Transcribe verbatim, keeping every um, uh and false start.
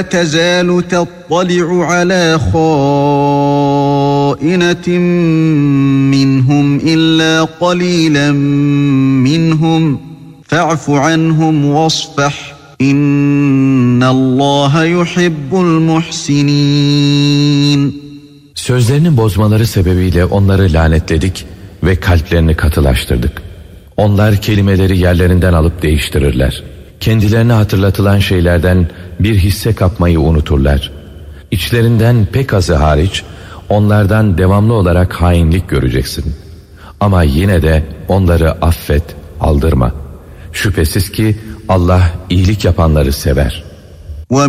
تزال تطلع على خائنة منهم إلا قليلا منهم فاعف عنهم واصفح إن الله يحب المحسنين. Sözlerini bozmaları sebebiyle onları lanetledik ve kalplerini katılaştırdık. Onlar kelimeleri yerlerinden alıp değiştirirler. Kendilerine hatırlatılan şeylerden bir hisse kapmayı unuturlar. İçlerinden pek azı hariç onlardan devamlı olarak hainlik göreceksin. Ama yine de onları affet, aldırma. Şüphesiz ki Allah iyilik yapanları sever.